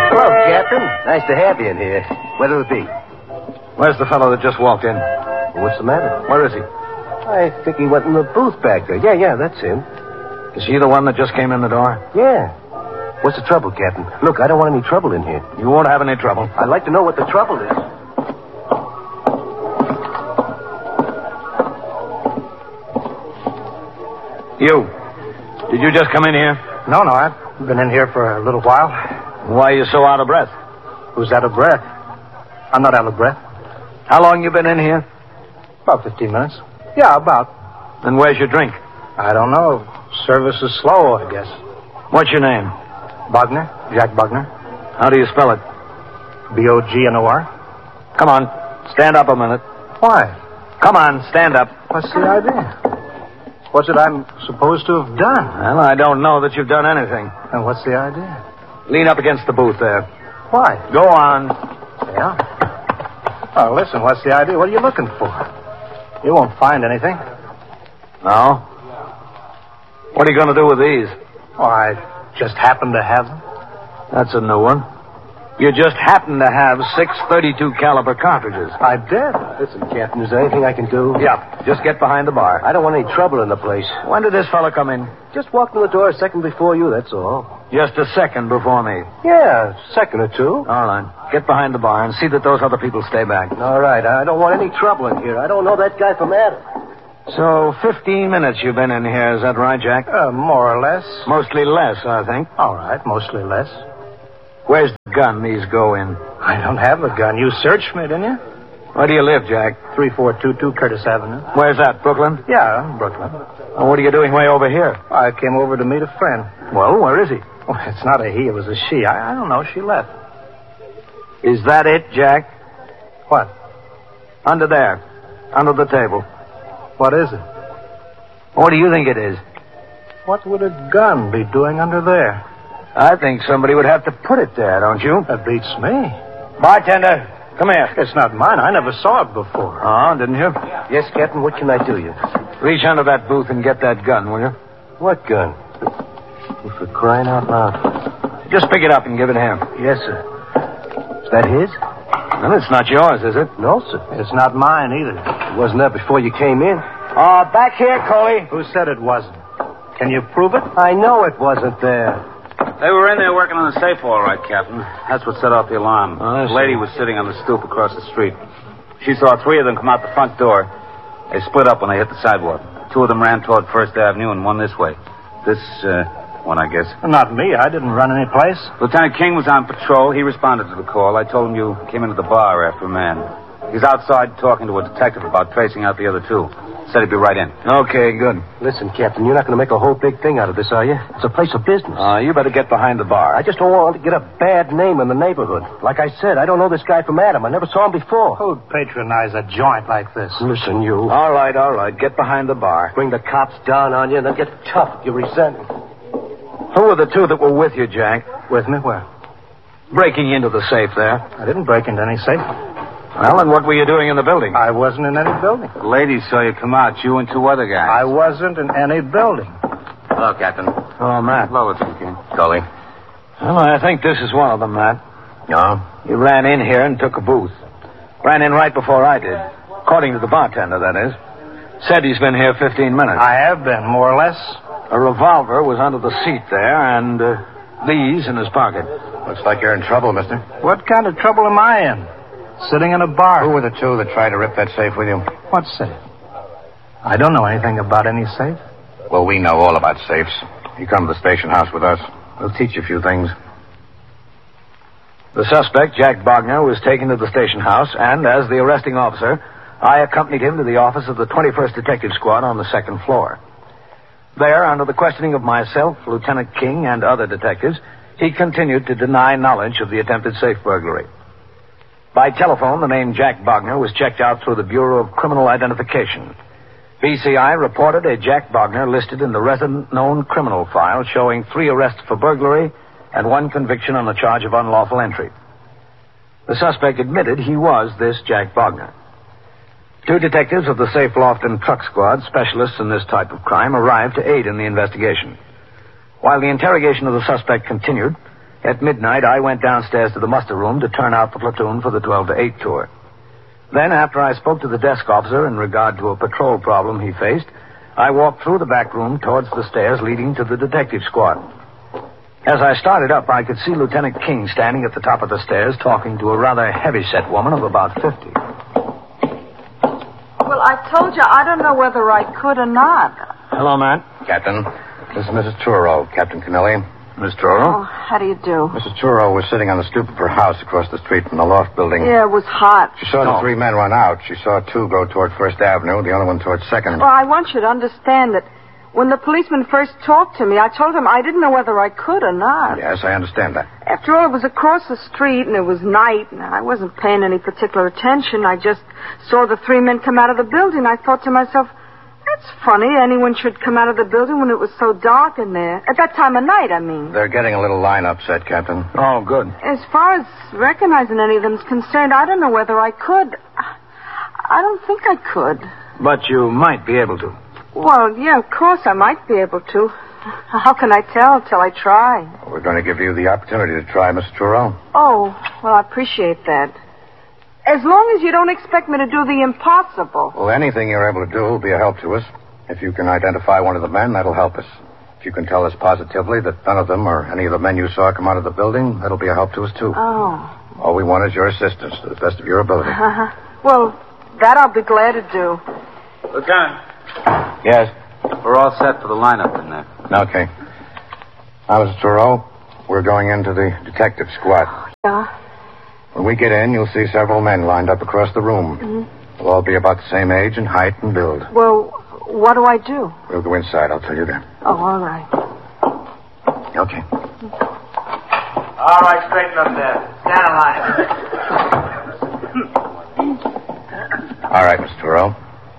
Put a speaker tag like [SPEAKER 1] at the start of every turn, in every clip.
[SPEAKER 1] Hello, Captain. Nice to have you in here. What'll it be?
[SPEAKER 2] Where's the fellow that just walked in?
[SPEAKER 1] Well, what's the matter?
[SPEAKER 2] Where is he?
[SPEAKER 1] I think he went in the booth back there. Yeah, that's him.
[SPEAKER 2] Is he the one that just came in the door?
[SPEAKER 1] Yeah. What's the trouble, Captain? Look, I don't want any trouble in here.
[SPEAKER 2] You won't have any trouble.
[SPEAKER 1] I'd like to know what the trouble is.
[SPEAKER 2] You. Did you just come in here?
[SPEAKER 3] No, I've been in here for a little while.
[SPEAKER 2] Why are you so out of breath?
[SPEAKER 3] Who's out of breath? I'm not out of breath.
[SPEAKER 2] How long you been in here?
[SPEAKER 3] About 15 minutes. Yeah, about.
[SPEAKER 2] And where's your drink?
[SPEAKER 3] I don't know. Service is slow, I guess.
[SPEAKER 2] What's your name?
[SPEAKER 3] Bogner. Jack Bogner.
[SPEAKER 2] How do you spell it?
[SPEAKER 3] Bognor.
[SPEAKER 2] Come on. Stand up a minute.
[SPEAKER 3] Why?
[SPEAKER 2] Come on, stand up.
[SPEAKER 3] What's the idea? What's it I'm supposed to have done?
[SPEAKER 2] Well, I don't know that you've done anything.
[SPEAKER 3] And what's the idea?
[SPEAKER 2] Lean up against the booth there.
[SPEAKER 3] Why?
[SPEAKER 2] Go on.
[SPEAKER 3] Yeah? Oh, listen, what's the idea? What are you looking for? You won't find anything.
[SPEAKER 2] No? What are you going to do with these?
[SPEAKER 3] Oh, I just happen to have them.
[SPEAKER 2] That's a new one. You just happen to have 6 .32 caliber cartridges.
[SPEAKER 3] I did.
[SPEAKER 1] Listen, Captain, is there anything I can do?
[SPEAKER 2] Yeah, just get behind the bar.
[SPEAKER 1] I don't want any trouble in the place.
[SPEAKER 2] When did this fella come in?
[SPEAKER 1] Just walked in the door a second before you, that's all.
[SPEAKER 2] Just a second before me.
[SPEAKER 1] Yeah, a second or two.
[SPEAKER 2] All right. Get behind the bar and see that those other people stay back.
[SPEAKER 1] All right, I don't want any trouble in here. I don't know that guy from Adam.
[SPEAKER 2] So, 15 minutes you've been in here, is that right, Jack?
[SPEAKER 3] More or less.
[SPEAKER 2] Mostly less, I think.
[SPEAKER 3] All right, mostly less.
[SPEAKER 2] Where's the gun these go in?
[SPEAKER 3] I don't have a gun. You searched me, didn't you?
[SPEAKER 2] Where do you live, Jack?
[SPEAKER 3] 3422 Curtis Avenue.
[SPEAKER 2] Where's that, Brooklyn?
[SPEAKER 3] Yeah, Brooklyn.
[SPEAKER 2] Well, what are you doing way over here?
[SPEAKER 3] I came over to meet a friend.
[SPEAKER 2] Well, where is he?
[SPEAKER 3] Well, it's not a he, it was a she. I don't know. She left.
[SPEAKER 2] Is that it, Jack?
[SPEAKER 3] What?
[SPEAKER 2] Under there. Under the table.
[SPEAKER 3] What is it?
[SPEAKER 2] What do you think it is?
[SPEAKER 3] What would a gun be doing under there?
[SPEAKER 2] I think somebody would have to put it there, don't you?
[SPEAKER 3] That beats me.
[SPEAKER 2] Bartender, come here.
[SPEAKER 3] It's not mine. I never saw it before.
[SPEAKER 2] Oh, didn't you?
[SPEAKER 1] Yes, Captain, what can I do you?
[SPEAKER 2] Reach under that booth and get that gun, will you?
[SPEAKER 1] What gun? Oh, for crying out loud.
[SPEAKER 2] Just pick it up and give it here.
[SPEAKER 1] Yes, sir. Is that his?
[SPEAKER 2] Well, it's not yours, is it?
[SPEAKER 1] No, sir.
[SPEAKER 3] It's not mine either.
[SPEAKER 1] It wasn't there before you came in.
[SPEAKER 2] Back here, Coley.
[SPEAKER 3] Who said it wasn't? Can you prove it?
[SPEAKER 1] I know it wasn't there.
[SPEAKER 4] They were in there working on the safe, all right, Captain. That's what set off the alarm.
[SPEAKER 2] Oh,
[SPEAKER 4] the lady was sitting on the stoop across the street. She saw 3 of them come out the front door. They split up when they hit the sidewalk. 2 of them ran toward First Avenue and one this way. This one, I guess.
[SPEAKER 3] Not me. I didn't run any place.
[SPEAKER 4] Lieutenant King was on patrol. He responded to the call. I told him you came into the bar after a man. He's outside talking to a detective about tracing out the other 2. Said he'd be right in.
[SPEAKER 2] Okay, good.
[SPEAKER 1] Listen, Captain, you're not going to make a whole big thing out of this, are you? It's a place of business.
[SPEAKER 2] You better get behind the bar.
[SPEAKER 1] I just don't want to get a bad name in the neighborhood. Like I said, I don't know this guy from Adam. I never saw him before.
[SPEAKER 3] Who'd patronize a joint like this?
[SPEAKER 1] Listen, you.
[SPEAKER 2] All right. Get behind the bar.
[SPEAKER 1] Bring the cops down on you and then get tough if you resent it.
[SPEAKER 2] Who were the 2 that were with you, Jack?
[SPEAKER 3] With me? Where?
[SPEAKER 2] Breaking into the safe there.
[SPEAKER 3] I didn't break into any safe.
[SPEAKER 2] Well, and what were you doing in the building?
[SPEAKER 3] I wasn't in any building.
[SPEAKER 4] The lady saw you come out, you and 2 other guys.
[SPEAKER 3] I wasn't in any building.
[SPEAKER 4] Hello, Captain.
[SPEAKER 2] Oh, Matt.
[SPEAKER 4] Hello, Lieutenant King. Cully.
[SPEAKER 2] Well, I think this is one of them, Matt.
[SPEAKER 1] No?
[SPEAKER 2] He ran in here and took a booth. Ran in right before I did. According to the bartender, that is. Said he's been here 15 minutes.
[SPEAKER 3] I have been, more or less.
[SPEAKER 2] A revolver was under the seat there, and these in his pocket.
[SPEAKER 5] Looks like you're in trouble, mister.
[SPEAKER 3] What kind of trouble am I in? Sitting in a bar.
[SPEAKER 5] Who were the 2 that tried to rip that safe with you?
[SPEAKER 3] What safe? I don't know anything about any safe.
[SPEAKER 5] Well, we know all about safes. You come to the station house with us. We'll teach you a few things.
[SPEAKER 2] The suspect, Jack Bogner, was taken to the station house, and as the arresting officer, I accompanied him to the office of the 21st Detective Squad on the 2nd floor. There, under the questioning of myself, Lieutenant King, and other detectives, he continued to deny knowledge of the attempted safe burglary. By telephone, the name Jack Bogner was checked out through the Bureau of Criminal Identification. BCI reported a Jack Bogner listed in the resident known criminal file showing 3 arrests for burglary and 1 conviction on the charge of unlawful entry. The suspect admitted he was this Jack Bogner. 2 detectives of the Safe Loft and Truck Squad, specialists in this type of crime, arrived to aid in the investigation. While the interrogation of the suspect continued, At midnight, I went downstairs to the muster room to turn out the platoon for the 12 to 8 tour. Then, after I spoke to the desk officer in regard to a patrol problem he faced, I walked through the back room towards the stairs leading to the detective squad. As I started up, I could see Lieutenant King standing at the top of the stairs talking to a rather heavy-set woman of about 50.
[SPEAKER 6] Well, I told you I don't know whether I could or not.
[SPEAKER 2] Hello, Matt.
[SPEAKER 5] Captain, this is Mrs. Turo, Captain Kennelly.
[SPEAKER 2] Miss Toro?
[SPEAKER 6] Oh, how do you do?
[SPEAKER 5] Mrs. Turo was sitting on the stoop of her house across the street from the loft building.
[SPEAKER 6] Yeah, it was hot.
[SPEAKER 5] She saw the three men run out. She saw two go toward First Avenue, the other one toward Second.
[SPEAKER 6] Well, I want you to understand that when the policeman first talked to me, I told him I didn't know whether I could or not.
[SPEAKER 5] Yes, I understand that.
[SPEAKER 6] After all, it was across the street, and it was night, and I wasn't paying any particular attention. I just saw the three men come out of the building. I thought to myself, that's funny. Anyone should come out of the building when it was so dark in there. At that time of night, I mean.
[SPEAKER 5] They're getting a little line upset, Captain.
[SPEAKER 2] Oh, good.
[SPEAKER 6] As far as recognizing any of them is concerned, I don't know whether I could. I don't think I could.
[SPEAKER 2] But you might be able to.
[SPEAKER 6] Well, yeah, of course I might be able to. How can I tell till I try?
[SPEAKER 5] We're going to give you the opportunity to try, Mrs. Turo.
[SPEAKER 6] Oh, well, I appreciate that. As long as you don't expect me to do the impossible.
[SPEAKER 5] Well, anything you're able to do will be a help to us. If you can identify one of the men, that'll help us. If you can tell us positively that none of them or any of the men you saw come out of the building, that'll be a help to us, too.
[SPEAKER 6] Oh.
[SPEAKER 5] All we want is your assistance to the best of your ability.
[SPEAKER 6] Well, that I'll be glad to do.
[SPEAKER 4] Lieutenant.
[SPEAKER 5] Yes?
[SPEAKER 4] We're all set for the lineup in there.
[SPEAKER 5] Okay. Now, Mrs. Turo, we're going into the detective squad.
[SPEAKER 6] Yeah?
[SPEAKER 5] When we get in, you'll see several men lined up across the room.
[SPEAKER 6] Mm-hmm.
[SPEAKER 5] They'll all be about the same age and height and build.
[SPEAKER 6] Well, what do I do?
[SPEAKER 5] We'll go inside. I'll tell you then.
[SPEAKER 6] Oh, all right.
[SPEAKER 5] Okay.
[SPEAKER 3] All right, straighten up there. Stand in line.
[SPEAKER 5] All right, Mr. Turo.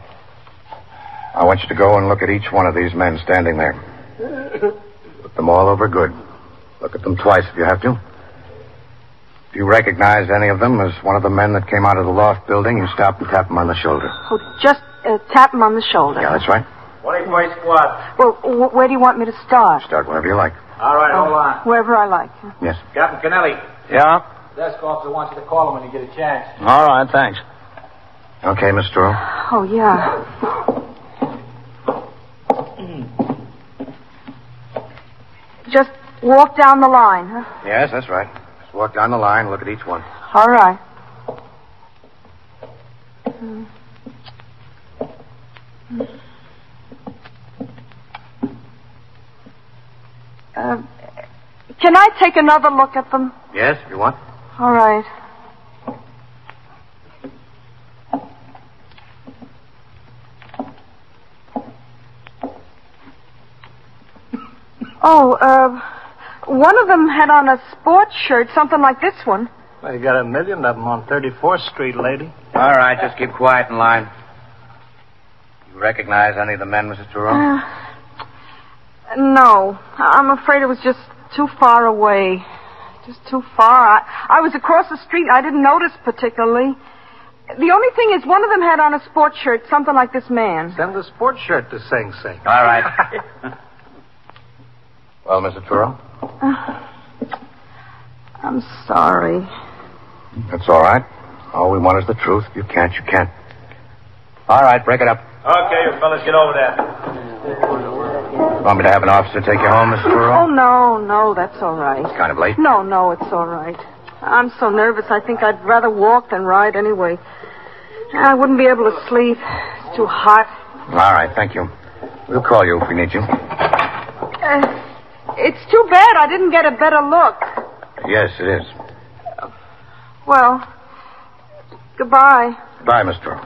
[SPEAKER 5] I want you to go and look at each one of these men standing there. Look them all over good. Look at them twice if you have to. If you recognize any of them as one of the men that came out of the loft building, you stop and tap them on the shoulder.
[SPEAKER 6] Oh, just tap him on the shoulder.
[SPEAKER 5] Yeah, that's right.
[SPEAKER 3] 21st squad.
[SPEAKER 6] Well, where do you want me to start?
[SPEAKER 5] Start wherever you like.
[SPEAKER 3] All right, hold on.
[SPEAKER 6] Wherever I like.
[SPEAKER 5] Yes.
[SPEAKER 3] Captain Kennelly.
[SPEAKER 2] Yeah?
[SPEAKER 3] Desk officer wants you to call him when you get a chance.
[SPEAKER 2] All right, thanks.
[SPEAKER 5] Okay, Miss Turo.
[SPEAKER 6] Oh, yeah. Just walk down the line, huh?
[SPEAKER 5] Yes, that's right. Just walk down the line, look at each one.
[SPEAKER 6] All right. Can I take another look at them?
[SPEAKER 5] Yes, if you want.
[SPEAKER 6] All right. Oh, one of them had on a sports shirt, something like this one.
[SPEAKER 3] Well, you got a million of them on 34th Street, lady.
[SPEAKER 5] All right, just keep quiet in line. You recognize any of the men, Mrs. Turo?
[SPEAKER 6] No. I'm afraid it was just too far away. Just too far. I was across the street. I didn't notice particularly. The only thing is one of them had on a sports shirt, something like this man.
[SPEAKER 3] Send the sports shirt to Sing Sing.
[SPEAKER 5] All right. Well, Mrs. Turo?
[SPEAKER 6] I'm sorry.
[SPEAKER 5] That's all right. All we want is the truth. If you can't, you can't. All right, break it up.
[SPEAKER 3] Okay, you fellas, get over there.
[SPEAKER 5] Want me to have an officer take you home, Mrs. Turo?
[SPEAKER 6] Oh, no, that's all right.
[SPEAKER 5] It's kind of late.
[SPEAKER 6] No, it's all right. I'm so nervous, I think I'd rather walk than ride anyway. I wouldn't be able to sleep. It's too hot.
[SPEAKER 5] All right, thank you. We'll call you if we need you.
[SPEAKER 6] It's too bad I didn't get a better look.
[SPEAKER 5] Yes, it is.
[SPEAKER 6] Well, goodbye.
[SPEAKER 5] Goodbye, Mr. Turo.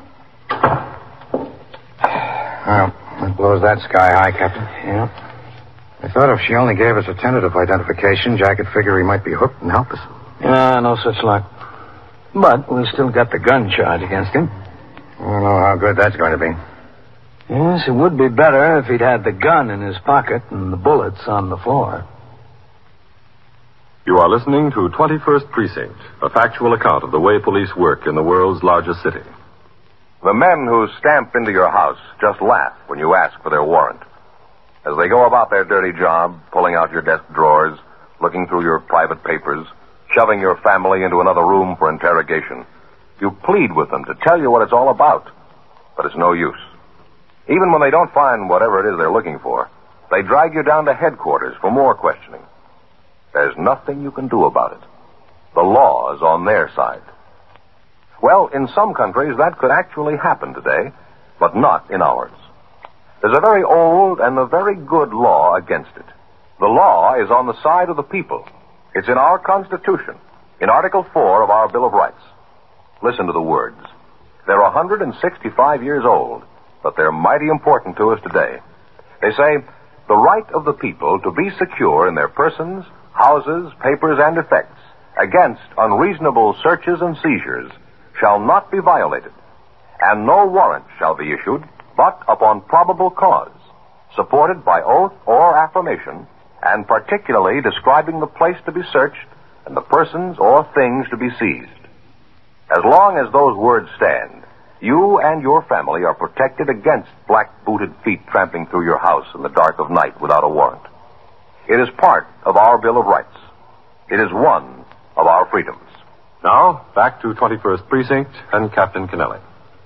[SPEAKER 5] Well, that blows that sky high, Captain.
[SPEAKER 2] Yeah.
[SPEAKER 5] I thought if she only gave us a tentative identification, Jack could figure he might be hooked and help us.
[SPEAKER 2] Yeah, no such luck. But we still got the gun charge against him.
[SPEAKER 5] I don't know how good that's going to be.
[SPEAKER 2] Yes, it would be better if he'd had the gun in his pocket and the bullets on the floor.
[SPEAKER 7] You are listening to 21st Precinct, a factual account of the way police work in the world's largest city.
[SPEAKER 8] The men who stamp into your house just laugh when you ask for their warrant. As they go about their dirty job, pulling out your desk drawers, looking through your private papers, shoving your family into another room for interrogation. You plead with them to tell you what it's all about, but it's no use. Even when they don't find whatever it is they're looking for, they drag you down to headquarters for more questioning. There's nothing you can do about it. The law is on their side. Well, in some countries, that could actually happen today, but not in ours. There's a very old and a very good law against it. The law is on the side of the people. It's in our Constitution, in Article 4 of our Bill of Rights. Listen to the words. They're 165 years old, but they're mighty important to us today. They say, the right of the people to be secure in their persons, houses, papers, and effects against unreasonable searches and seizures shall not be violated, and no warrant shall be issued but upon probable cause, supported by oath or affirmation, and particularly describing the place to be searched and the persons or things to be seized. As long as those words stand, you and your family are protected against black-booted feet tramping through your house in the dark of night without a warrant. It is part of our Bill of Rights. It is one of our freedoms.
[SPEAKER 7] Now, back to 21st Precinct and Captain Kennelly.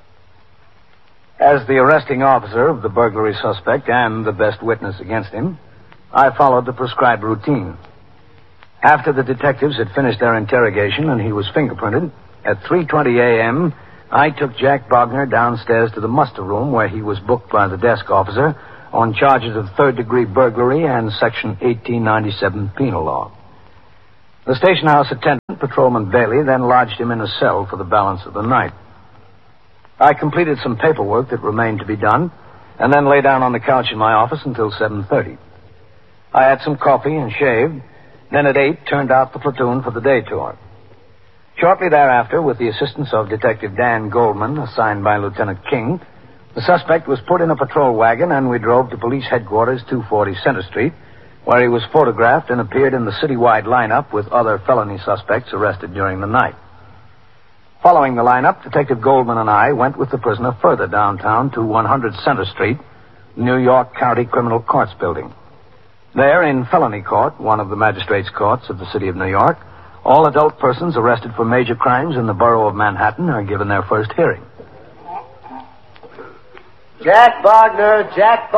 [SPEAKER 2] As the arresting officer of the burglary suspect and the best witness against him, I followed the prescribed routine. After the detectives had finished their interrogation and he was fingerprinted, at 3:20 a.m., I took Jack Bogner downstairs to the muster room where he was booked by the desk officer on charges of third-degree burglary and Section 1897 penal law. The station house attendant, Patrolman Bailey, then lodged him in a cell for the balance of the night. I completed some paperwork that remained to be done, and then lay down on the couch in my office until 7:30. I had some coffee and shaved, then at 8 turned out the platoon for the day tour. Shortly thereafter, with the assistance of Detective Dan Goldman, assigned by Lieutenant King, the suspect was put in a patrol wagon and we drove to police headquarters, 240 Center Street, where he was photographed and appeared in the citywide lineup with other felony suspects arrested during the night. Following the lineup, Detective Goldman and I went with the prisoner further downtown to 100 Center Street, New York County Criminal Courts Building. There, in felony court, one of the magistrates' courts of the city of New York, all adult persons arrested for major crimes in the borough of Manhattan are given their first hearing.
[SPEAKER 1] Jack Bogner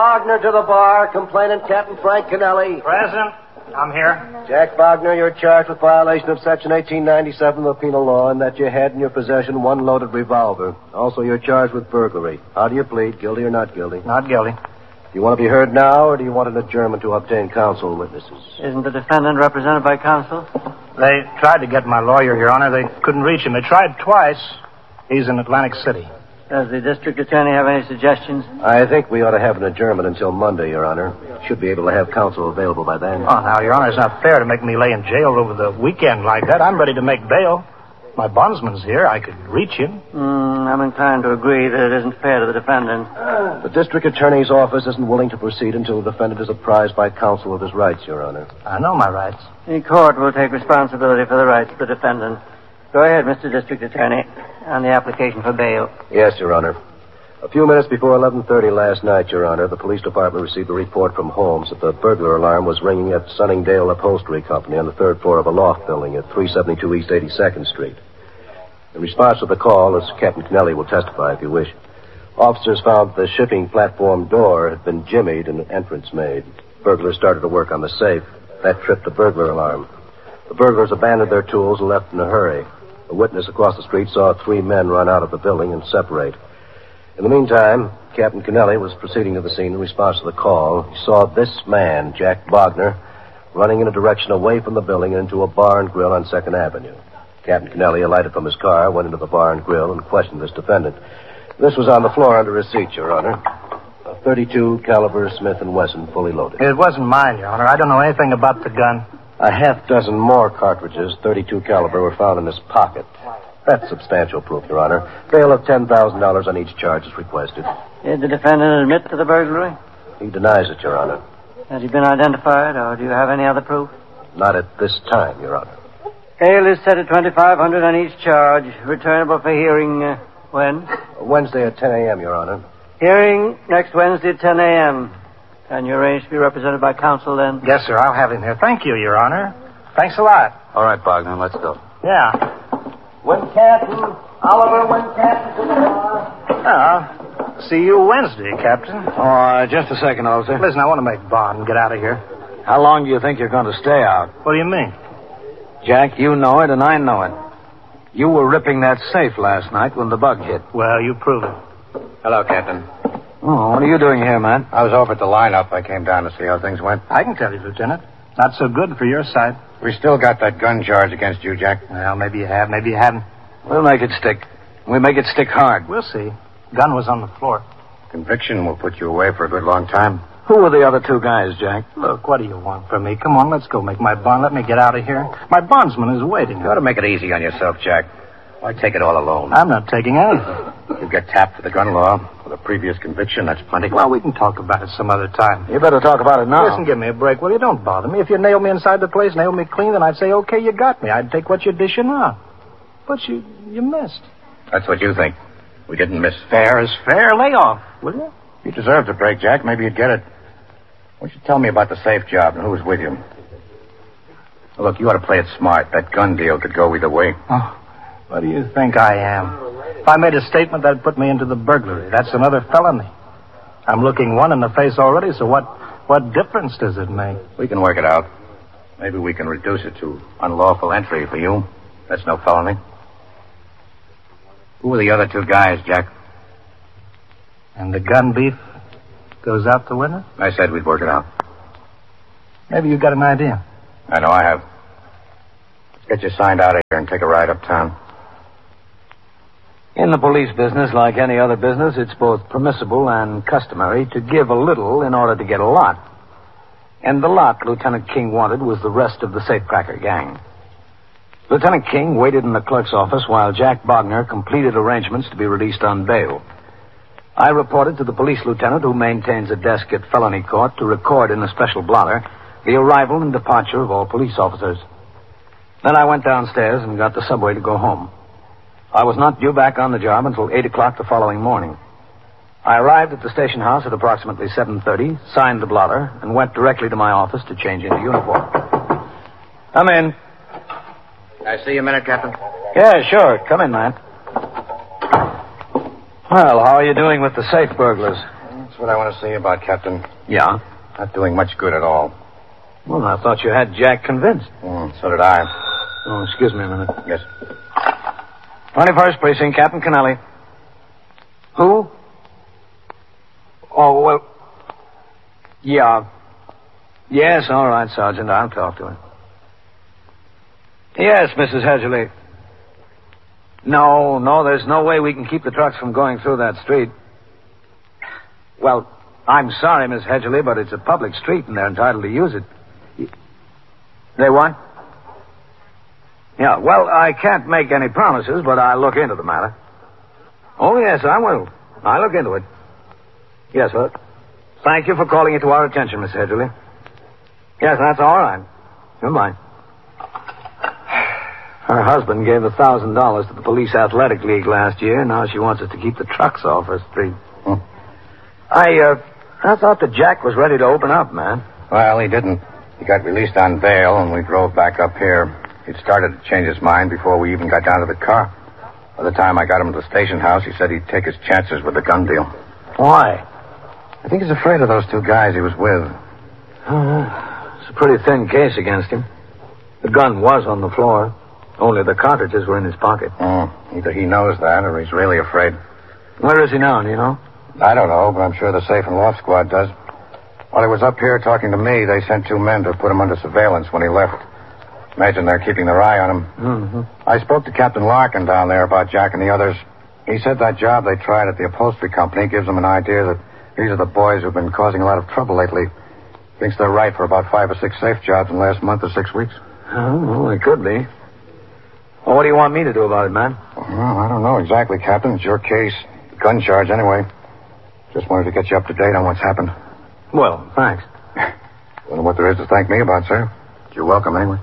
[SPEAKER 1] to the bar. Complainant Captain Frank Kennelly.
[SPEAKER 3] Present. I'm here.
[SPEAKER 1] Jack Bogner, you're charged with violation of Section 1897 of the penal law and that you had in your possession one loaded revolver. Also, you're charged with burglary. How do you plead, guilty or not guilty?
[SPEAKER 3] Not guilty.
[SPEAKER 1] Do you want to be heard now, or do you want an adjournment to obtain counsel and witnesses?
[SPEAKER 9] Isn't the defendant represented by counsel?
[SPEAKER 3] They tried to get my lawyer, Your Honor. They couldn't reach him. They tried twice. He's in Atlantic City.
[SPEAKER 9] Does the district attorney have any suggestions?
[SPEAKER 1] I think we ought to have an adjournment until Monday, Your Honor. Should be able to have counsel available by then.
[SPEAKER 3] Oh, now, Your Honor, it's not fair to make me lay in jail over the weekend like that. I'm ready to make bail. My bondsman's here. I could reach him.
[SPEAKER 9] I'm inclined to agree that it isn't fair to the defendant.
[SPEAKER 1] The district attorney's office isn't willing to proceed until the defendant is apprised by counsel of his rights, Your Honor.
[SPEAKER 3] I know my rights.
[SPEAKER 9] The court will take responsibility for the rights of the defendant. Go ahead, Mr. District Attorney, on the application for bail.
[SPEAKER 1] Yes, Your Honor. A few minutes before 11:30 last night, Your Honor, the police department received a report from Holmes that the burglar alarm was ringing at Sunningdale Upholstery Company on the third floor of a loft building at 372 East 82nd Street. In response to the call, as Captain Kennelly will testify if you wish, officers found the shipping platform door had been jimmied and an entrance made. Burglars started to work on the safe. That tripped the burglar alarm. The burglars abandoned their tools and left in a hurry. A witness across the street saw 3 men run out of the building and separate. In the meantime, Captain Kennelly was proceeding to the scene in response to the call. He saw this man, Jack Bogner, running in a direction away from the building and into a bar and grill on 2nd Avenue. Captain Kennelly alighted from his car, went into the bar and grill, and questioned this defendant. This was on the floor under his seat, Your Honor. A .32 caliber Smith & Wesson, fully loaded.
[SPEAKER 3] It wasn't mine, Your Honor. I don't know anything about the gun.
[SPEAKER 1] A half dozen more cartridges, .32 caliber, were found in his pocket. That's substantial proof, Your Honor. Bail of $10,000 on each charge is requested.
[SPEAKER 9] Did the defendant admit to the burglary?
[SPEAKER 1] He denies it, Your Honor.
[SPEAKER 9] Has he been identified, or do you have any other proof?
[SPEAKER 1] Not at this time, Your Honor.
[SPEAKER 9] Bail is set at $2,500 on each charge. Returnable for hearing when?
[SPEAKER 1] Wednesday at 10 a.m., Your Honor.
[SPEAKER 9] Hearing next Wednesday at 10 a.m. Can you arrange to be represented by counsel then?
[SPEAKER 3] Yes, sir. I'll have him here. Thank you, Your Honor. Thanks a lot.
[SPEAKER 4] All right, Bogner, let's go.
[SPEAKER 3] Yeah.
[SPEAKER 9] Oliver Wincanton.
[SPEAKER 3] See you Wednesday, Captain.
[SPEAKER 2] Just a second, officer.
[SPEAKER 3] Listen, I want to make bond and get out of here.
[SPEAKER 2] How long do you think you're going to stay out?
[SPEAKER 3] What do you mean?
[SPEAKER 2] Jack, you know it and I know it. You were ripping that safe last night when the bug hit.
[SPEAKER 3] Well, you prove it.
[SPEAKER 5] Hello, Captain.
[SPEAKER 2] Oh, what are you doing here, man?
[SPEAKER 5] I was over at the lineup. I came down to see how things went.
[SPEAKER 3] I can tell you, Lieutenant. Not so good for your side.
[SPEAKER 5] We still got that gun charge against you, Jack.
[SPEAKER 3] Well, maybe you have, maybe you haven't.
[SPEAKER 2] We'll make it stick. We make it stick hard.
[SPEAKER 3] We'll see. Gun was on the floor.
[SPEAKER 5] Conviction will put you away for a good long time.
[SPEAKER 2] Who were the other two guys, Jack?
[SPEAKER 3] Look, what do you want from me? Come on, let's go make my bond. Let me get out of here. My bondsman is waiting.
[SPEAKER 5] You ought to make it easy on yourself, Jack. Why take it all alone?
[SPEAKER 3] I'm not taking anything.
[SPEAKER 5] You get tapped for the gun law. For the previous conviction, that's plenty.
[SPEAKER 3] Well, we can talk about it some other time.
[SPEAKER 2] You better talk about it now.
[SPEAKER 3] Listen, give me a break, will you? Don't bother me. If you nailed me inside the place, nailed me clean, then I'd say, okay, you got me. I'd take what you're dishing out. But you missed.
[SPEAKER 5] That's what you think. We didn't miss.
[SPEAKER 3] Fair is fair. Lay off, will you?
[SPEAKER 5] You deserved a break, Jack. Maybe you'd get it. Why don't you tell me about the safe job and who was with you? Look, you ought to play it smart. That gun deal could go either way.
[SPEAKER 3] Oh, what do you think I am? If I made a statement, that'd put me into the burglary. That's another felony. I'm looking one in the face already, so what difference does it make?
[SPEAKER 5] We can work it out. Maybe we can reduce it to unlawful entry for you. That's no felony. Who were the other two guys, Jack?
[SPEAKER 3] And the gun beef goes out the window?
[SPEAKER 5] I said we'd work it out.
[SPEAKER 3] Maybe you got an idea.
[SPEAKER 5] I know I have. Get you signed out of here and take a ride uptown.
[SPEAKER 2] In the police business, like any other business, it's both permissible and customary to give a little in order to get a lot. And the lot Lieutenant King wanted was the rest of the safecracker gang. Lieutenant King waited in the clerk's office while Jack Bogner completed arrangements to be released on bail. I reported to the police lieutenant, who maintains a desk at felony court, to record in a special blotter the arrival and departure of all police officers. Then I went downstairs and got the subway to go home. I was not due back on the job until 8 o'clock the following morning. I arrived at the station house at approximately 7:30, signed the blotter, and went directly to my office to change into uniform. Come in.
[SPEAKER 5] Can I see you a minute, Captain?
[SPEAKER 2] Yeah, sure. Come in, man. Well, how are you doing with the safe burglars?
[SPEAKER 5] That's what I want to see about, Captain.
[SPEAKER 2] Yeah?
[SPEAKER 5] Not doing much good at all.
[SPEAKER 2] Well, I thought you had Jack convinced.
[SPEAKER 5] So did I.
[SPEAKER 2] Oh, excuse me a minute.
[SPEAKER 5] Yes.
[SPEAKER 2] 21st Precinct, Captain Kennelly. Who? Oh, well... Yeah. Yes, all right, Sergeant. I'll talk to him. Yes, Mrs. Hedgerly. No, there's no way we can keep the trucks from going through that street. Well, I'm sorry, Miss Hedgerly, but it's a public street and they're entitled to use it. They what? Yeah, well, I can't make any promises, but I'll look into the matter. Oh, yes, I will. I'll look into it. Yes, sir. Thank you for calling it to our attention, Miss Hedgerly. Yes, that's all right. Goodbye. Her husband gave $1,000 to the Police Athletic League last year. Now she wants us to keep the trucks off her street. I thought that Jack was ready to open up, man.
[SPEAKER 5] Well, he didn't. He got released on bail, and we drove back up here. He'd started to change his mind before we even got down to the car. By the time I got him to the station house, he said he'd take his chances with the gun deal.
[SPEAKER 2] Why?
[SPEAKER 5] I think he's afraid of those two guys he was with.
[SPEAKER 2] It's a pretty thin case against him. The gun was on the floor. Only the cartridges were in his pocket.
[SPEAKER 5] Either he knows that or he's really afraid.
[SPEAKER 2] Where is he now, do you know?
[SPEAKER 5] I don't know, but I'm sure the Safe and Loft Squad does. While he was up here talking to me, they sent 2 men to put him under surveillance when he left. Imagine they're keeping their eye on him.
[SPEAKER 2] Mm-hmm.
[SPEAKER 5] I spoke to Captain Larkin down there about Jack and the others. He said that job they tried at the upholstery company gives them an idea that these are the boys who've been causing a lot of trouble lately. Thinks they're right for about 5 or 6 safe jobs in the last month or 6 weeks.
[SPEAKER 2] Oh, well, they could be. Well, what do you want me to do about it, man?
[SPEAKER 5] Well, I don't know exactly, Captain. It's your case. Gun charge, anyway. Just wanted to get you up to date on what's happened.
[SPEAKER 2] Well, thanks.
[SPEAKER 5] Don't know what there is to thank me about, sir. You're welcome, anyway.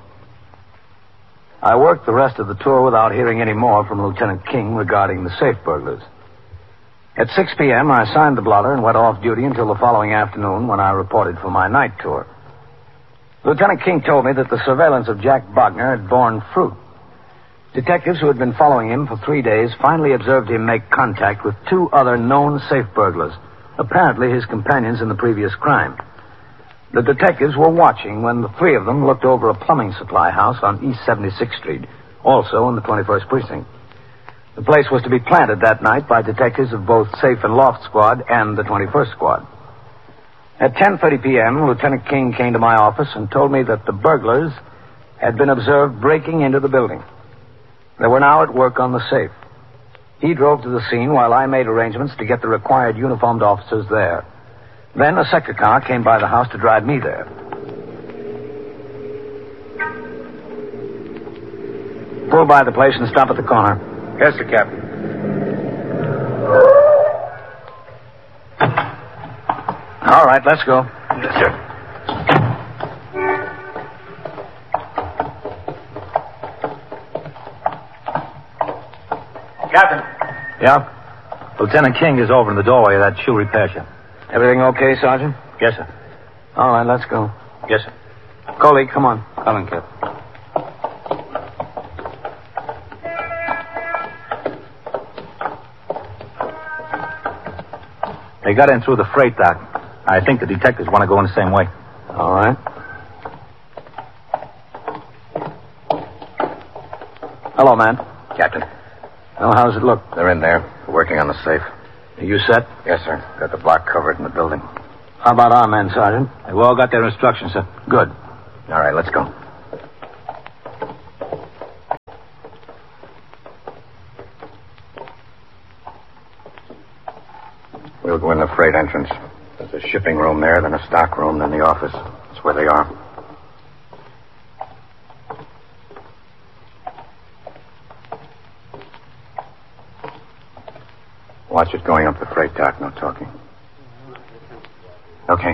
[SPEAKER 2] I worked the rest of the tour without hearing any more from Lieutenant King regarding the safe burglars. At 6 p.m., I signed the blotter and went off duty until the following afternoon when I reported for my night tour. Lieutenant King told me that the surveillance of Jack Bogner had borne fruit. Detectives who had been following him for 3 days finally observed him make contact with 2 other known safe burglars, apparently his companions in the previous crime. The detectives were watching when the 3 of them looked over a plumbing supply house on East 76th Street, also in the 21st Precinct. The place was to be planted that night by detectives of both Safe and Loft Squad and the 21st Squad. At 10:30 p.m., Lieutenant King came to my office and told me that the burglars had been observed breaking into the building. They were now at work on the safe. He drove to the scene while I made arrangements to get the required uniformed officers there. Then a sector car came by the house to drive me there. Pull by the place and stop at the corner.
[SPEAKER 4] Yes, sir, Captain.
[SPEAKER 2] All right, let's go.
[SPEAKER 4] Yes, sir.
[SPEAKER 3] Captain.
[SPEAKER 2] Yeah?
[SPEAKER 3] Lieutenant King is over in the doorway of that shoe repair shop.
[SPEAKER 2] Everything okay, Sergeant?
[SPEAKER 3] Yes, sir.
[SPEAKER 2] All right, let's go.
[SPEAKER 3] Yes, sir.
[SPEAKER 2] Coley, come on.
[SPEAKER 4] Coming, Captain.
[SPEAKER 3] They got in through the freight dock. I think the detectives want to go in the same way.
[SPEAKER 2] All right. Hello, man.
[SPEAKER 5] Captain,
[SPEAKER 2] Well, how does it look?
[SPEAKER 5] they're in there, working on the safe.
[SPEAKER 2] Are you set?
[SPEAKER 5] Yes, sir. Got the block covered in the building.
[SPEAKER 2] How about our men, Sergeant?
[SPEAKER 3] They've all got their instructions, sir.
[SPEAKER 2] Good.
[SPEAKER 5] All right, let's go. We'll go in the freight entrance. There's a shipping room there, then a stock room, then the office. That's where they are. Watch it going up the freight dock, no talking. Okay.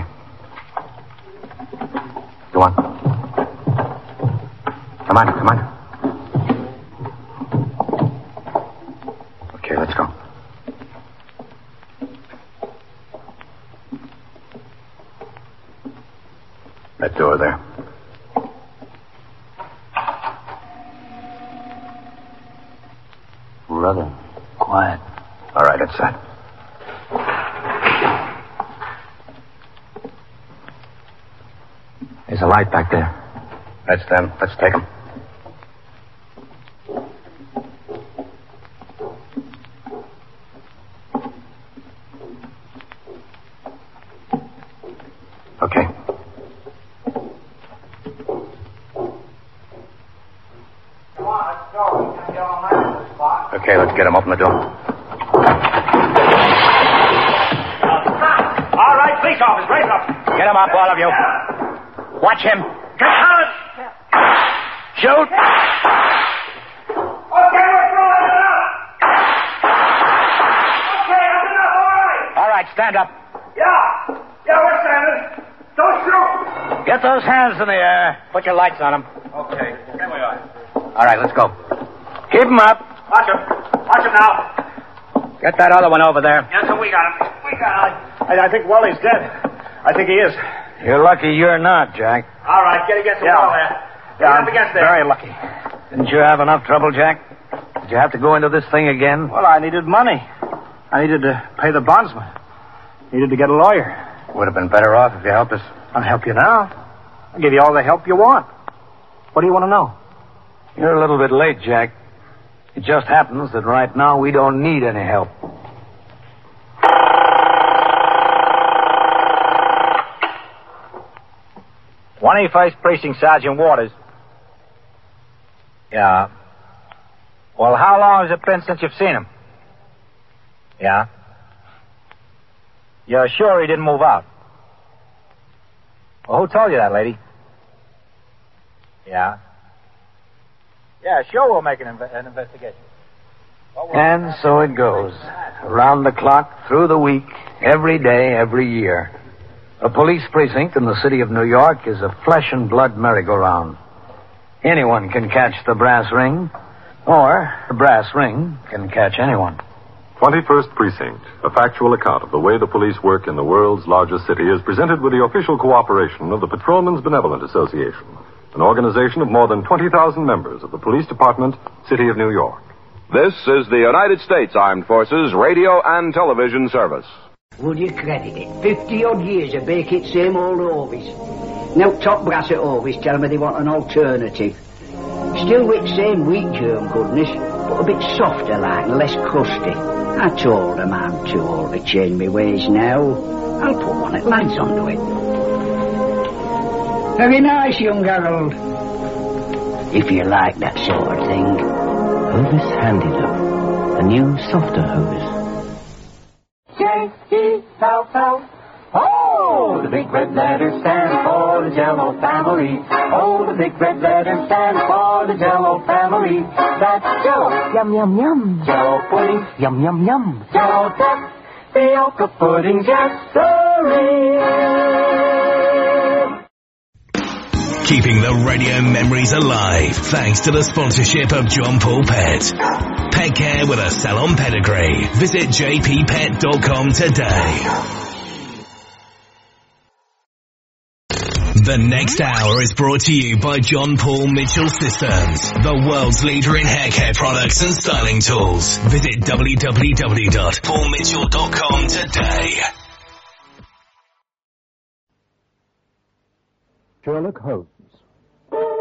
[SPEAKER 5] Go on. Come on, come on. Okay, let's go. That door there.
[SPEAKER 2] Rather quiet.
[SPEAKER 5] All right, it's set.
[SPEAKER 2] There's a light back there.
[SPEAKER 5] That's them. Let's take them. Okay. Okay, let's get them. Open the door.
[SPEAKER 3] All right, police officers, raise up. Get him up, all of you. Watch him. Get out! Shoot!
[SPEAKER 10] Okay, we're through. That's enough. Okay, that's enough. All right.
[SPEAKER 3] All right, stand up.
[SPEAKER 10] Yeah, we're standing. Don't shoot.
[SPEAKER 3] Get those hands in the air. Put your lights on them.
[SPEAKER 10] Okay, here we are.
[SPEAKER 3] All right, let's go. Keep them up.
[SPEAKER 10] Watch him. Watch him now.
[SPEAKER 3] Get that other one over there.
[SPEAKER 10] Yes, sir, we got him. We got him. I think Wally's dead. I think he is.
[SPEAKER 2] You're lucky you're not, Jack.
[SPEAKER 10] All right, get against the wall there. Get up against there.
[SPEAKER 3] Very lucky.
[SPEAKER 2] Didn't you have enough trouble, Jack? Did you have to go into this thing again?
[SPEAKER 3] Well, I needed money. I needed to pay the bondsman. Needed to get a lawyer.
[SPEAKER 5] Would have been better off if you helped us.
[SPEAKER 3] I'll help you now. I'll give you all the help you want. What do you want to know?
[SPEAKER 2] You're a little bit late, Jack. It just happens that right now we don't need any help.
[SPEAKER 3] '21st Precinct, Sergeant Waters. Yeah. Well, how long has it been since you've seen him? Yeah. You're sure he didn't move out? Well, who told you that, lady? Yeah. Yeah, sure we'll make an investigation.
[SPEAKER 2] And so it goes. Around the clock, through the week, every day, every year. A police precinct in the city of New York is a flesh and blood merry-go-round. Anyone can catch the brass ring, or the brass ring can catch anyone.
[SPEAKER 7] 21st Precinct, a factual account of the way the police work in the world's largest city, is presented with the official cooperation of the Patrolmen's Benevolent Association, an organization of more than 20,000 members of the Police Department, City of New York.
[SPEAKER 8] This is the United States Armed Forces Radio and Television Service.
[SPEAKER 11] Would you credit it? 50-odd years of bake it same old Orvis. Now top brass at Orvis tell me they want an alternative. Still with same wheat germ goodness, but a bit softer like and less crusty. I told them I'm too old to change my ways now. I'll put one at lights onto it. Very nice, young Harold. If you like that sort of thing.
[SPEAKER 12] Hovis Handy Love, a new, softer Hovis.
[SPEAKER 13] J-E-L-L. Oh, the big red letters stand for the Jell-O family. Oh, the big red letters stand for the Jell-O family. That's Jell-O.
[SPEAKER 14] Yum, yum, yum.
[SPEAKER 13] Jell-O pudding.
[SPEAKER 14] Yum, yum, yum.
[SPEAKER 13] Jell-O tapioca pudding, yes,
[SPEAKER 15] Keeping the radio memories alive thanks to the sponsorship of John Paul Pet. Pet care with a salon pedigree. Visit jppet.com today. The next hour is brought to you by John Paul Mitchell Systems, the world's leader in hair care products and styling tools. Visit www.paulmitchell.com today.
[SPEAKER 16] Sherlock Holmes,